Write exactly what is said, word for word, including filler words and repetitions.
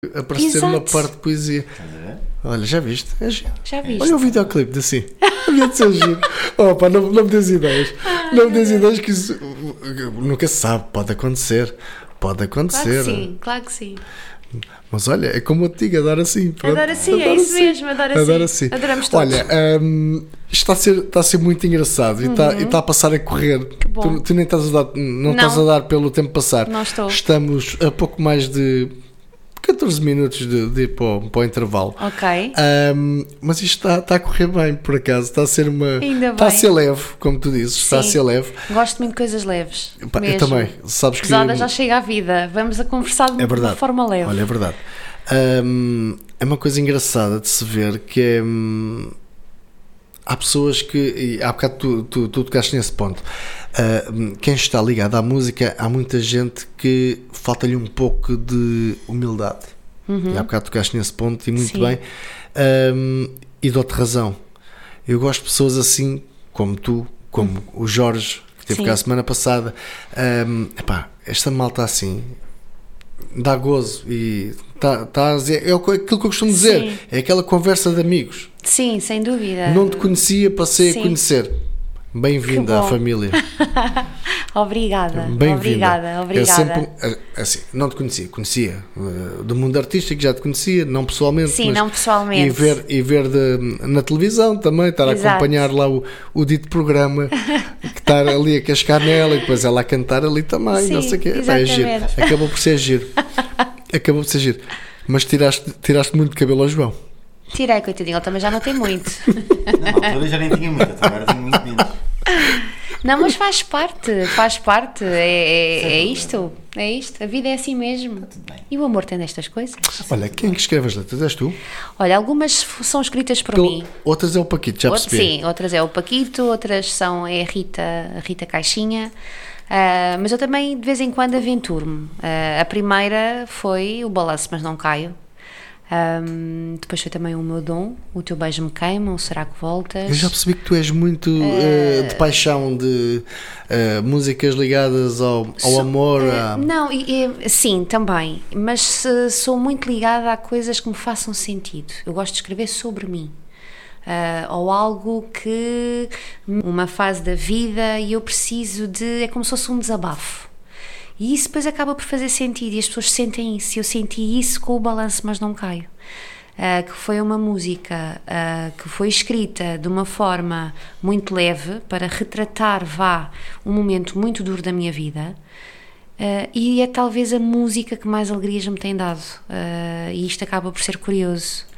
aparecer uma Exato. parte de poesia. Olha, já viste? É giro. Já viste? Olha o videoclipe de assim. Havia de ser giro. Opa, não, não me des ideias. Ai, não me des meu ideias que isso nunca se sabe. Pode acontecer. Pode Claro acontecer. que sim, claro que sim. Mas olha, é como eu te digo, adoro assim. Pronto. Adoro assim, é Adoro isso assim. mesmo, adoro assim. Adoro assim. Adoramos todos. Olha, hum, isto está a, ser, está a ser muito engraçado e, está, e está a passar a correr. bom. Tu, tu nem estás a dar, não, Não. estás a dar pelo tempo passar. Não estou. Estamos a pouco mais de catorze minutos de, de ir para o, para o intervalo. Ok. Um, mas isto está, está a correr bem, por acaso. Está a ser uma. Ainda Está a bem. ser leve, como tu dizes. Está a Sim. ser leve. Gosto muito de coisas leves. Pá, eu mesmo. também. Sabes que. Pesada já chega à vida. Vamos a conversar de É uma verdade. forma leve. Olha, é verdade. Hum, é uma coisa engraçada de se ver que é. hum, há pessoas que. E há bocado tu, tu, tu tocaste nesse ponto. Hum, quem está ligado à música, há muita gente que falta-lhe um pouco de humildade. E há bocado tocaste nesse ponto e muito Sim. bem. Hum, e dou-te razão. Eu gosto de pessoas assim, como tu, como o Jorge, que esteve Sim. cá a semana passada. Hum, epá, esta malta assim dá gozo e tá, tá a dizer, é aquilo que eu costumo dizer, Sim. é aquela conversa de amigos. Sim, sem dúvida. Não te conhecia, passei Sim. a conhecer. Bem-vinda Que à bom. família. Obrigada. Bem-vinda. Obrigada, É obrigada. sempre, assim, não te conhecia, conhecia uh, do mundo artístico, já te conhecia, não pessoalmente, Sim, mas não pessoalmente. E ver, e ver de, na televisão também, estar a Exato. acompanhar lá o, o dito programa, que estar ali a cascar nela e depois ela a cantar ali também, Sim, não sei o quê. Epá, é giro. exatamente. Acabou por ser giro. Acabou por ser giro. Mas tiraste, tiraste muito cabelo ao João. Tirei, coitadinho, ele também já não tem muito. Na altura já nem tinha muito, agora tenho muito menos. Não, mas faz parte, faz parte. É, é, é isto, é isto. A vida é assim mesmo. Tudo bem. E o amor tem destas coisas. Olha, quem é que escreve as letras? És tu? Olha, algumas f- são escritas por Pelo- mim. Outras é o Paquito, já Out- percebi. Sim, outras é o Paquito, outras são é a Rita, a Rita Caixinha. Ah, mas eu também de vez em quando aventuro-me. Ah, a primeira foi o Balanço Mas Não Caio. Ahm, depois foi também o Meu Dom, O Teu Beijo Me Queima, o Será Que Voltas? Eu já percebi que tu és muito eh, de paixão de eh, músicas ligadas ao, ao Sou- amor. eh, à- Não, e- e- sim, também, mas se- sou muito ligada a coisas que me façam sentido. Eu gosto de escrever sobre mim. Ah, ou algo que uma fase da vida e eu preciso de, é como se fosse um desabafo. E isso depois acaba por fazer sentido e as pessoas sentem isso. Eu senti isso com o Balanço Mas Não Caio. Uh, que foi uma música uh, que foi escrita de uma forma muito leve para retratar, vá, um momento muito duro da minha vida. Uh, e é talvez a música que mais alegrias me tem dado. Uh, e isto acaba por ser curioso.